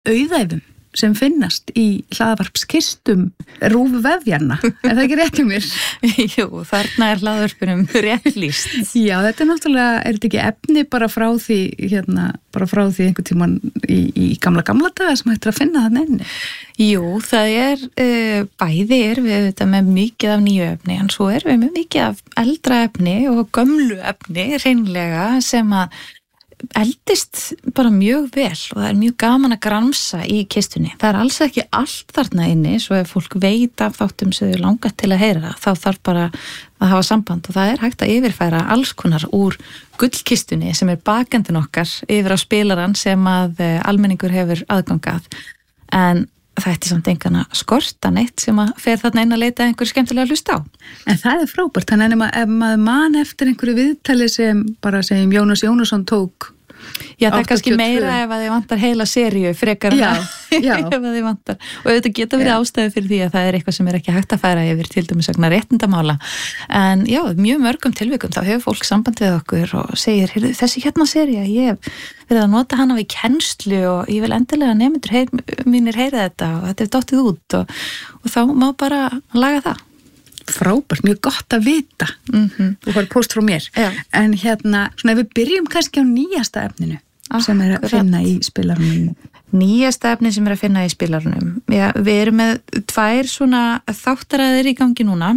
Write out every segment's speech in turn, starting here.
auðæfum sem finnast í hlaðvarpskistum rúfvefjarna, er það ekki rétt hjá mér? Jú, þarna hlaðvörpunum rétt lýst. Já, þetta náttúrulega, þetta ekki efni bara frá því einhvern tímann í gamla daga sem hættir að finna þarna inni? Jú, það bæði við þetta með mikið af nýju efni, en svo við með mikið af eldra efni og gömlu efni, hreinlega, sem að eldist bara mjög vel og það mjög gaman að gramsa í kistunni. Það alls ekki allt þarna inni, svo ef fólk veit af þáttum sem þau langar til að heyra, þá þarf bara að hafa samband og það hægt að yfirfæra alls konar úr gullkistunni sem bakendin okkar yfir á spilaran sem að almenningur hefur aðgangað. En það ætti samt engan að skorta neitt sem að fer þarna inn að leita einhverju skemmtilega að hlusta á. En það frábært, þannig að ef maður man eftir einhverju viðtali sem Jónas Jónasson tók. Já, það kannski meira ef að þið vantar heila seríu frekar já. Ef að þið vantar. Og þetta geta verið ástæði fyrir því að það eitthvað sem ekki hægt að færa yfir til dæmis vegna réttindamála. En já, mjög mörgum tilvikum þá hefur fólk samband við okkur og segir, þessi hérna sería, ég hef verið að nota hana við kennslu og ég vil endilega nemendur mínir heyra þetta og þetta dottið út og þá má bara laga það. Frábært, mjög gott að vita. Þú var post frá mér. Já. En svona ef við byrjum kannski á nýjasta efninu sem að finna í spilarunum. Nýjasta efni sem að finna í spilarunum. Já, við erum með 2 svona þáttaræðir í gangi núna.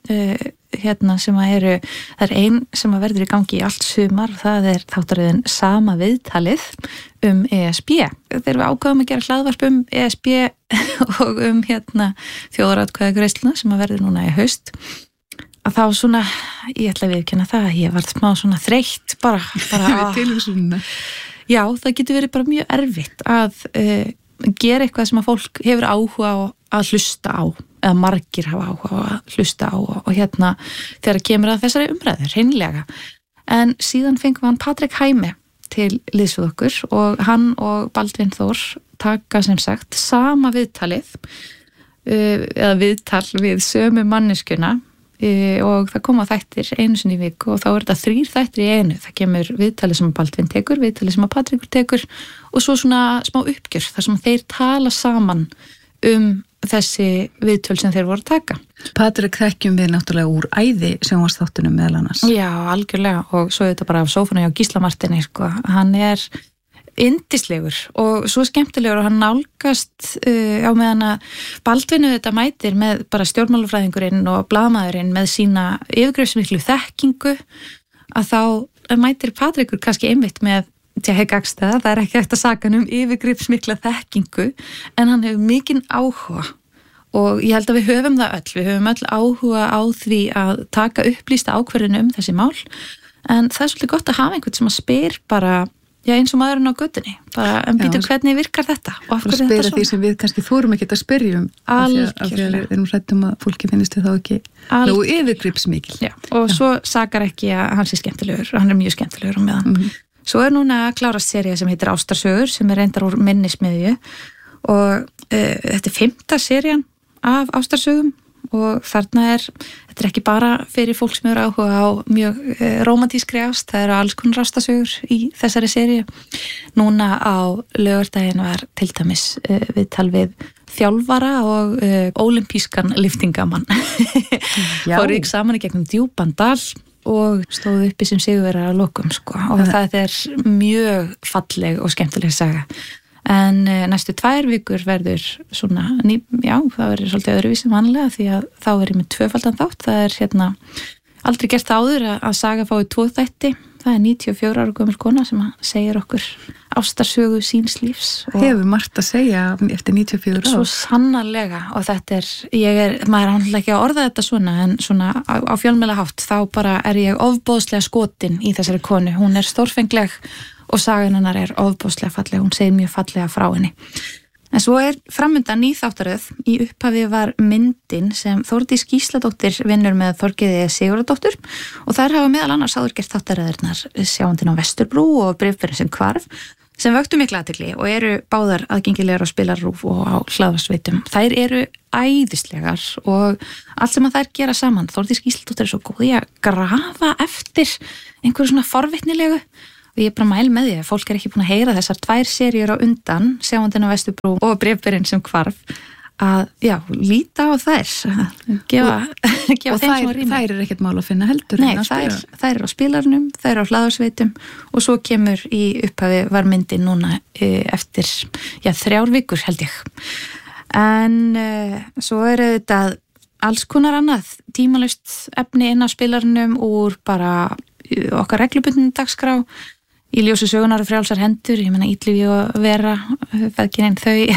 Sem að það ein sem að verður í gangi í allt sumar, það þáttaræðin Sama viðtalið ESB. Þegar við ákváðum að gera hlaðvarp ESB og þjóðaratkvæðagreiðsluna sem að verður núna í haust, að þá svona, ég ætla að viðurkenna það að ég var smá svona þreytt bara við tilhugsunina. Já, það getur verið bara mjög erfitt að gera eitthvað sem að fólk hefur áhuga á að hlusta á, eða margir hafa áhuga á að hlusta á og þegar kemur að þessari umræðu, hreinlega. En síðan fengum hann Patrik Hæme til liðs við okkur og hann og Baldvin Þór taka sem sagt sama viðtalið eða viðtal við sömu manneskjuna og það koma þættir einu sinni í viku og þá þetta 3 þættir í einu. Það kemur viðtalið sem Baldvin tekur, viðtalið sem Patrikur tekur og svo svona smá uppgjör þar sem þeir tala saman þessi viðtöl sem þeir voru að taka. Patrik þekkjum við náttúrulega úr æði sjónvarpsþáttunum meðal annars. Já, algjörlega og svo þetta bara af sófuna hjá Gísla Marteini, hann yndislegur og svo skemmtilegur og hann nálgast á meðan að Baldvinu þetta mætir með bara stjórnmálafræðingurinn og blaðamaðurinn með sína yfirgripsmiklu þekkingu að þá mætir Patrikur kannski einmitt með hegagstæða, það ekki eftir að saka hann yfirgripsmikla þekkingu en hann hefur mikinn áhuga og ég held að við höfum það við höfum öll áhuga á því að taka upplýsta ákvörðun þessi mál en það svolítið gott að hafa einhvern sem að spyr bara, já eins og maðurinn á götunni bara, en býtum hvernig virkar þetta og af hverju þetta svona? Því sem við kannski þorum ekki að spyrja af því að við erum hrættum að fólki finnist við þá ekki nú yfirgripsmikil. Já, og svo sakar ekki að hann sé skemmtilegur, hann mjög skemmtilegur og meðan. Svo núna að klárast sería sem heitir Ástarsögur sem reyndar úr minnismiðju og þetta 5. serían af Ástarsögum og þarna þetta ekki bara fyrir fólk sem eru áhuga á mjög rómantískri ást, það eru alls konar ástarsögur í þessari seríu. Núna á laugardaginn var til dæmis viðtal við þjálfara og ólympískan lyftingamann. Fóru ykkur saman í gegnum djúpan dal og stóðu uppi sem sigurvegarar að lokum og það mjög falleg og skemmtileg saga. En næstu 2 vikur verður svona, það verður svolítið öðruvísi vanlega því að þá ég með 2-faldan þátt. Það aldrei gert áður að saga fái 2 þætti. Það 94 ára gömul kona sem segir okkur ástarsögu síns lífs. Hefur margt að segja eftir 94 ár. Svo sannarlega og maður handla ekki að orða þetta svona en svona á fjölmiðla hátt þá bara ég ofboðslega skotin í þessari konu. Hún stórfengleg og sagan hennar ofboðslega falleg. Hún segir mjög fallega frá henni. En svo framundan ný þáttaröð. Í upphafi var myndin sem Þórdís Gísladóttir vinnur með Þorgerði Sigurðardóttur og þær hafa meðal annars áður gert þáttaröðirnar Sjáandinn á Vesturbrú og Bréfberinn sem hvarf sem vöktu mikla athygli og eru báðar aðgengilegar á Spilarrúv og á hlaðvarpsveitum. Þær eru æðislegar og allt sem að þær gera saman. Þórdís Gísladóttir svo góð í að grafa eftir einhverju svona forvitnilegu og ég bara mæl með því að fólk ekki búin að heyra þessar 2 seríur á undan, Sjáandinn á Vesturbrú og Bréfberinn sem hvarf, að já, líta á þær, gefa og þær ekkert mál að finna heldur. Nei, þær á spilarnum, þær á hlaðarsveitum og svo kemur í upphafi var myndin núna eftir 3 vikur held ég. En svo þetta alls konar annað tímalaust efni inn á spilarnum úr bara okkar reglubundin dagskrá, í ljósi sögunar og frjálsar hendur, ég meina Ítlífi og Vera, feðginin,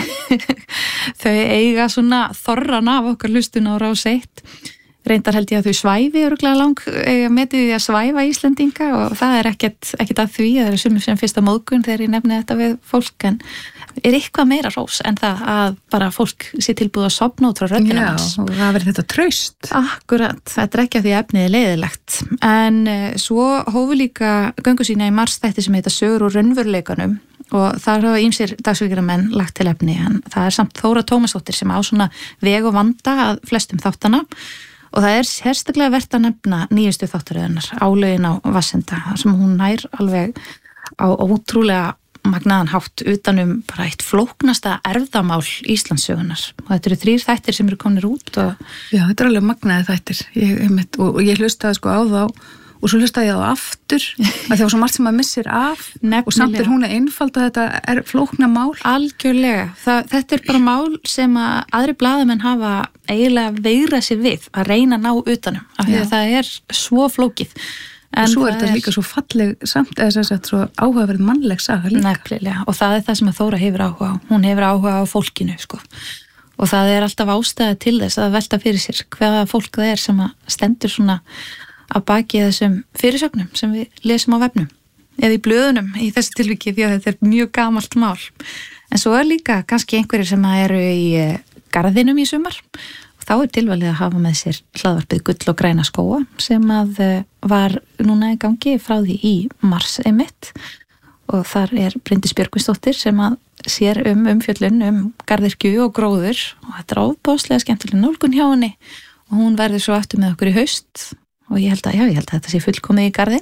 þau eiga svona þorran af okkar hlustun á Rás 1. Reyndar held ég að þau svæfi örugglega metið því að svæfa Íslendinga og það ekkert að því, það eru sumir sem fyrsta móðgun þegar ég nefni þetta við fólk, en eitthvað meira rós en það að bara fólk sé tilbúið að sofna út frá röddina hans. Já, og það verður þetta traust. Akkurat, þetta ekki að því að efnið leiðilegt. En svo hófu líka göngu sína í mars þætti sem heita Sögur úr raunveruleikanum og þar hafa ýmsir dagsvíkjamenn lagt til efni, en það er samt Þóra Tómasdóttir sem á svona veg og vanda að flestum þáttana. Og það er sérstaklega vert að nefna nýjustu þáttaröðunar, Álögin á Vassenda, sem hún nær alveg á ótrúlega magnaðan hátt utanum bara eitt flóknasta erfðamál Íslandssögunar. Og þetta eru 3 þættir sem eru komnir út. Já, þetta alveg magnaði þættir. Ég hlustaði á þá og svo hlustaði ég á aftur að það var svo margt sem maður missir af. Nefnilega. Og samt hún einfald að þetta er flókna mál. Algjörlega. Þetta er bara mál sem að aðri blaðamenn hafa eiginlega veigrað sér við að reyna að ná utanum. Af því að það er svo flókið. En svo er þetta líka svo falleg samt eða svo áhugaverð mannleg saga líka. Nefnilega. Og það er það sem að Þóra hefur áhuga á. Hún hefur áhuga á fólkinu, sko. Og það er alltaf ástæða til þess að velta fyrir sér hvaða fólk það er sem að stendur svona að baki þessum fyrirsögnum sem við lesum á vefnum eða í blöðunum í þessu tilviki því að þetta er mjög gamalt mál. En svo er líka kannski einhverjir sem eru í garðinum í sumar og þá er tilvalið að hafa með sér hlaðvarpið Gull og græna skóga sem að var núna í gangi frá því í mars einmitt og þar er Bryndís Björgvinsdóttir sem að sér umfjöllun garðyrkju og gróður og þetta er ofboðslega skemmtileg nálgun hjá henni og hún verður svo aftur með okkur í haust og ég held að þetta sé fullkomið í garðin.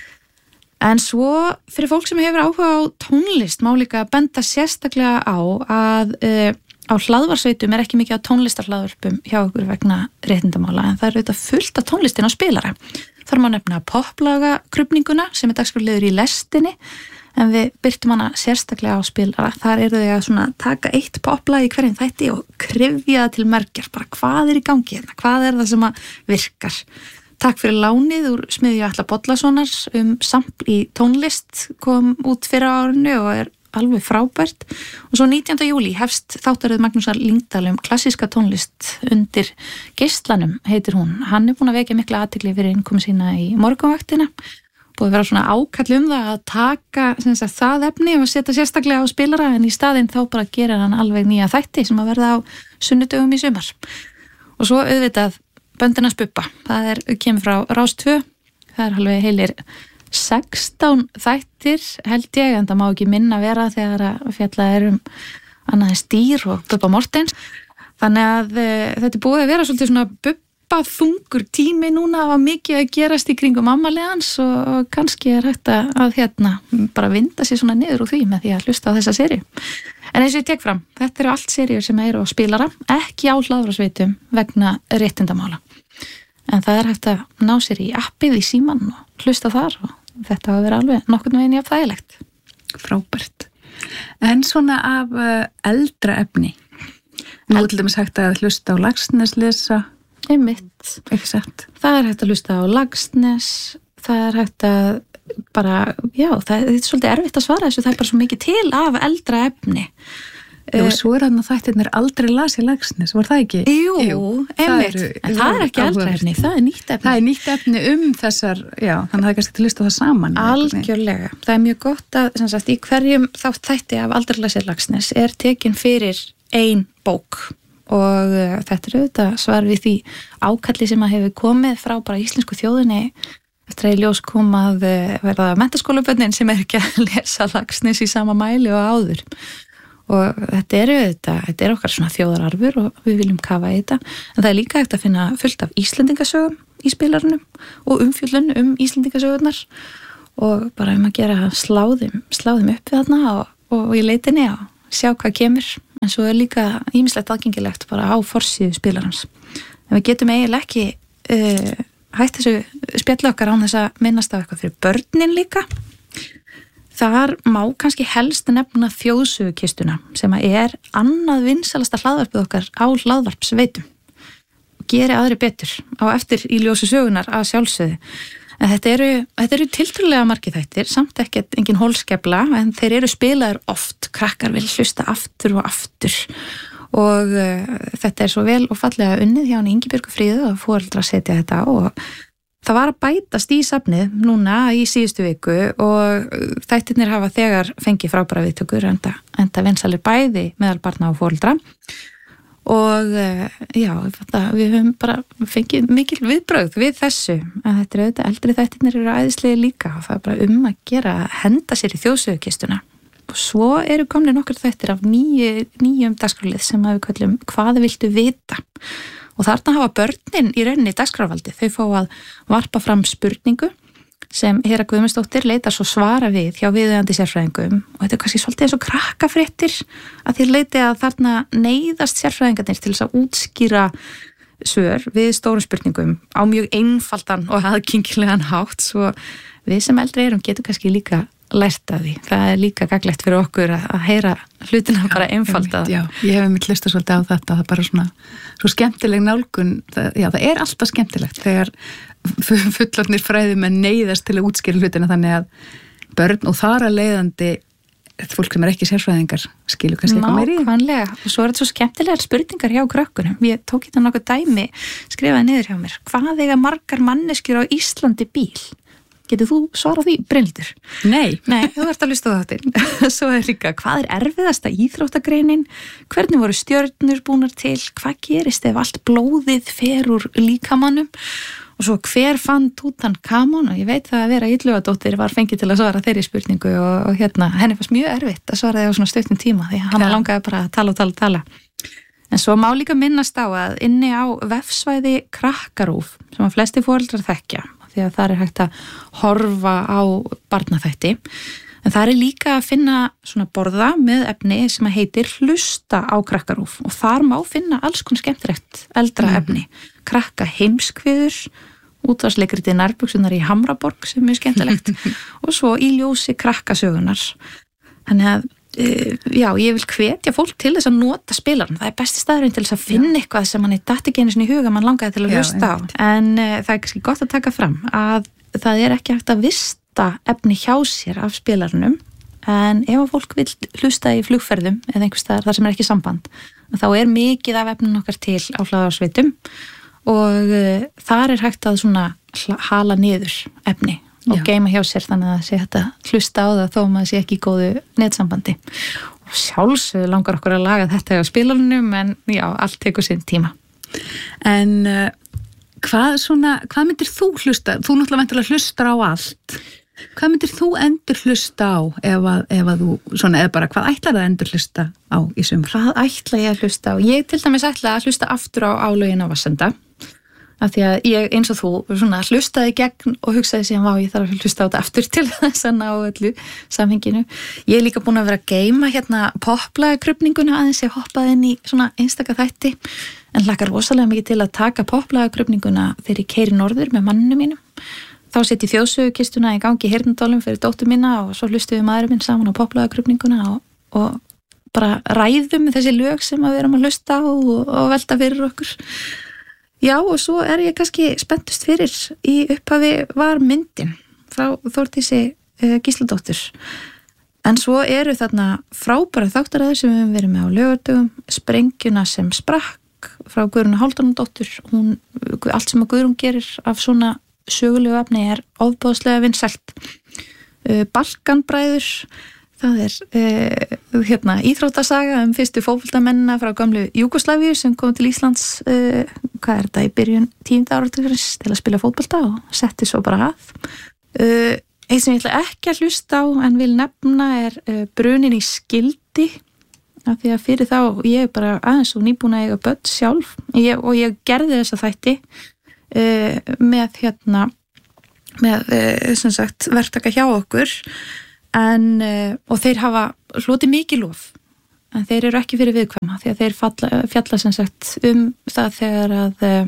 En svo fyrir fólk sem hefur áhuga á tónlist má líka benda sérstaklega á að á hlaðvarsveitum er ekki mikið á tónlistarhlaðvörpum hjá okkur vegna réttindamála en það eru auðvitað fullt af tónlistin á spilara. Þar má nefna poplaga krupninguna sem er dagskrárliður í lestinni en við byrtum hana sérstaklega á spilara. Þar eru þau að svona taka eitt poplag í hverjum þætti og kryfja það til merkjar, bara hvað er í gangi hérna, hvað er það sem að virkar. Takk fyrir lánið úr smiðju Atla Bollasonar sampl í tónlist kom út fyrir árinu og er alveg frábært. Og svo 19. júlí hefst þáttaröð Magnúsar Lyngdal klassíska tónlist undir geislanum heitir hún. Hann er búin að vekja mikla athygli fyrir innkomu sína í morgunvaktina. Búið að vera svona ákall það að taka það efni og setja sérstaklega á spilara en í staðinn þá bara gera hann alveg nýja þætti sem að verða á sunnudögum í sumar. Og svo auðvitað Böndina Spubba, það kemur frá Rás 2, það er alveg heilir 16 þættir held ég, en það má ekki minna vera þegar að fjalla annaðins Dýr og Bubba Mortens. Þannig að þetta er búið að vera svolítið svona Bubba þungur tími núna að mikið að gerast í kringum ammaliðans og kannski er hægt að bara vinda sér svona niður úr því með því að hlusta á þessa seríu. En eins og ég tek fram, þetta eru allt seríur sem eru á spilara, ekki á hlaðvarpsveitum vegna réttindamála. En það er hægt að ná sér í appið í símann og hlusta þar og þetta hafa verið alveg nokkurn veginn jafn þægilegt. Frábært. En svona af eldra efni. Nú til dæmis hægt að hlusta á Laxneslesa. Einmitt. Ekki satt. Það er hægt að hlusta á Laxnes, það er hægt að bara, það er svolítið erfitt að svara þessu, það er bara svo mikið til af eldra efni. Já, og svo þarna þættirnir Aldrei las ég Laxnes, var það ekki? Jú, einmitt, en það er ekki eldra efni, það er nýtt efni. Það er nýtt efni þessar, þannig að það er kannski til að hlusta það saman. Algjörlega, það er mjög gott að, sem sagt, í hverjum þætti af Aldrei las ég Laxnes er tekin fyrir ein bók og þetta er auðvitað svar við því ákalli sem að hefur komið frá bara íslensku þjóðinni eftir að í ljós kom að verða menntaskólabörnin sem er ekki að lesa Laxnes í sama mæli og áður. Og þetta er okkar svona þjóðararfur og við viljum kafa í þetta. En það er líka hægt að finna fullt af Íslendingasögum í spilarunum og umfjöllun Íslendingasögurnar og bara að gera sláðum upp við þarna og í leitinni og sjá hvað kemur, en svo líka ýmislegt aðgengilegt bara á forsíðu spilarans. En við getum eiginlega ekki hætt þessu spjalli okkar án þess að minnast á eitthvað fyrir börnin líka. Þar má kannski helst nefna þjóðsögukistuna sem annað vinsalasta hlaðvarpið okkar á hlaðvarpsveitum og geri aðri betur á eftir í ljósi sögunar að sjálfsögðu. En þetta eru tiltölulega margir þættir, samt ekkert engin hólskefla, en þeir eru spilaðir oft, krakkar vil hlusta aftur og aftur og þetta svo vel og fallega unnið hjá hann Ingibjörgu Fríðu og foreldrar setja þetta og það var að bætast í safnið núna í síðustu viku og þættirnir hafa þegar fengið frábæra viðtökur enda vinsalir bæði meðal barna og foreldra og já, við höfum bara fengið mikil viðbrögð við þessu að þetta auðvitað eldri þættirnir eru æðislega líka og það bara að gera að henda sér í þjóðsögukistuna og svo eru komnir nokkur þættir af nýjum dagskrárlið sem við köllum Hvað viltu vita? Og þarna hafa börnin í rauninni dagskrárvaldi. Þau fá að varpa fram spurningu sem Hera Guðmundsdóttir leitar svo svara við hjá viðeigandi sérfræðingum og þetta kannski svolítið eins og krakkafréttir að því leiti að þarna neyðast sérfræðingarnir til þess að útskýra svör við stórum spurningum á mjög einfaldan og aðgengilegan hátt svo við sem eldri erum getum kannski líka lært af því. Það líka gagnlegt fyrir okkur að heyra hlutina bara einfalda. Já, ég hef mitt hlustað svolítið á þetta, það er bara svona svo skemmtileg nálgun, það alltaf skemmtilegt þegar fullorðnir fræðimenn neyðast til að útskýra hlutina þannig að börn og þar að leiðandi fólk sem ekki sérfræðingar skilur kannski eitthvað meiri. Nákvæmlega, og svo þetta svo skemmtilegar spurningar hjá krökkunum. Ég tók þetta nokkuð dæmi, skrifaði niður hjá mér. Hvað eiga margar manneskjur á Íslandi bíl? Getur þú svarað því, Brynhildur? Nei, þú ert að hlusta á þáttinn. Svo líka, hvað erfiðasta íþróttagreinin? Hvernig voru stjörnur búnar til? Hvað gerist ef allt blóðið fer úr líkamannum? Og svo hver fann Tútankamón? Og ég veit það að Vera Illugadóttir var fengið til að svara þeirri spurningu og henni fannst mjög erfitt að svara því á svona stuttum tíma því hann langaði bara að tala. En svo má líka minnast á að inni á vefsvæði Krakkarúf sem að flesti foreldrar þekkja því að það hægt að horfa á barnaþætti. En það líka að finna svona borða með efni sem að heitir Hlusta á Krakkarúf og þar má finna alls konar skemmtilegt eldra efni. Krakka heimskviður, útvarpsleikritið Nærbuksunar í Hamraborg sem er skemmtilegt og svo í ljósi krakkasögunar. Þannig að já, ég vil hvetja fólk til þess að nota spilarann. Það besti staðurinn til þess að finna eitthvað sem manni datt ekki einu sinni í huga mann langaði til að hlusta á. En það kannski gott að taka fram að það ekki hægt að vista efni hjá sér af spilarannum en ef að fólk vil hlusta í flugferðum eða einhvers staðar þar sem ekki samband þá mikið af efnin okkar til á hlaðvarpsveitum og þar hægt að svona hala niður efni og geima hjá sér þannig að sé þetta hlusta á það þó maður sé ekki í góðu netsambandi og sjálfsögðu langar okkur að laga þetta á spilarunum en já, allt tekur sinn tíma. En hvað myndir þú hlusta? Þú náttúrulega væntanlega hlustar á allt. Hvað myndir þú endur hlusta á ef að þú, eða bara hvað ætlar það endur hlusta á í sumar? Hvað ætla ég að hlusta á? Ég til dæmis ætla að hlusta aftur á álögin á Vassenda af því að ég eins og þú hlustaði gegn og hugsaði síðan ég þarf að hlusta á þetta aftur til þess að ná öllu samhenginu. Ég er líka búin að vera að geyma poplagakrufninguna aðeins ég hoppaði inn í svona einstaka þætti en hlakkar rosalega mikið til að taka poplagakrufninguna þegar ég keyri norður með manninu mínum. Þá set ég þjóðsögukistuna í gangi í heyrnardólum fyrir dóttur mína og svo hlustuðum maðurinn minn saman á poplagakrufninguna og bara ræðum þessi lög sem við erum að hlusta á og velta fyrir okkur. Já, og svo ég kannski spenntust fyrir í upphafi var myndin frá Þórdísi Gísladóttur. En svo eru þarna frábæra þáttaraðir sem við höfum verið með á laugardögum, Sprengjuna sem sprakk frá Guðrúnu Hálfdánadóttur. Allt sem að Guðrún gerir af svona sögulegu efni ofboðslega vinsælt. Balkanbræður, það íþróttasaga fyrstu fótboltamennina frá gömlu Júgóslavíu sem kom til Íslands í byrjun 10. áratugarins til að spila fótbolta og setti svo bara að. Eitt sem ég ætla ekki að hlusta á en vil nefna Brunin í skildi af því að fyrir þá ég bara aðeins og nýbúin að eiga börn sjálf og ég gerði þessa þætti með sem sagt verktaka hjá okkur og þeir hafa hlotið mikið lof en þeir eru ekki fyrir viðkvæma því að þeir fjalla sem sagt það þegar að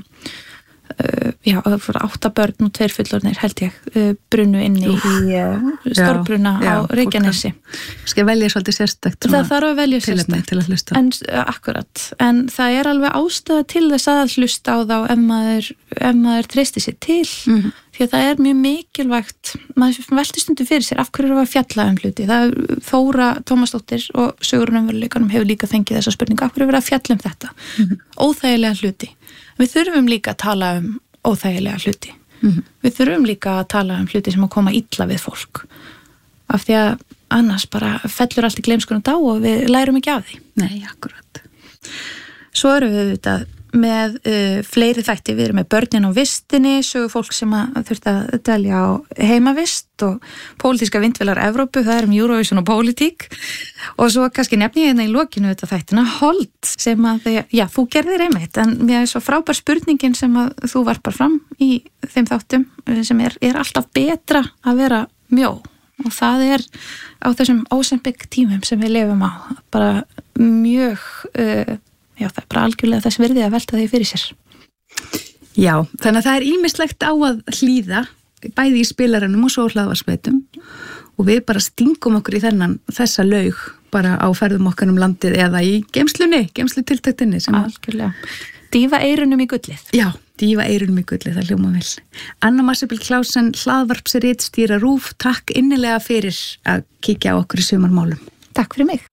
8 börn og 2 fullorðnir held ég brunnu inni í stórbruna á Reykjanesi. Skal velja svolítið sérstakt. Það þarf að velja sérstakt til að hlusta. Akkurat, en það er alveg ástæða til þess að hlusta á þá ef maður treystir sér til því að það er mjög mikilvægt maður veltir stundum fyrir sér af hverju að fjalla hluti. Það Þóra Tómasdóttir og Sögurunumveruleikanum hefur líka fengið þessa spurningu af hverju verið að fjalla þetta óþægilega hluti. Við þurfum líka að tala óþægilega hluti. Við þurfum líka að tala hluti sem að koma illa við fólk. Af því að annars bara fellur allt í gleymskuna dá og við lærum ekki af því. Nei, akkurat. Svo erum við auðvitað með fleiri þætti. Við erum með börnin á vistinni, sögu fólk sem að þurft að dvelja á heimavist og pólitíska vindvelar Evrópu, það er Eurovision og pólitík. Og svo kannski nefni ég hérna í lokinu þetta þættina Hold sem að, þú gerðir einmitt en mér er svo frábær spurningin sem að þú varpar fram í þeim þáttum sem er alltaf betra að vera mjó og það er á þessum Ozempic tímum sem við lifum á bara mjög það er bara algjörlega þess virði að velta því fyrir sér. Já, þannig að það er ýmislegt á að hlýða bæði í spilaranum og svo hlaðvarpsveitum og við bara stingum okkur í þessa laug bara á ferðum okkar landið eða í geymslutiltektinni sem algjörlega. Dýfa eyrunum í gullið. Já, dýfa eyrunum í gullið, það hljóma vel. Anna Marsibil Klausen, hlaðvarpsritstýra RÚV, takk innilega fyrir að kíkja á okkur í sumarmálum. Takk fyrir mig.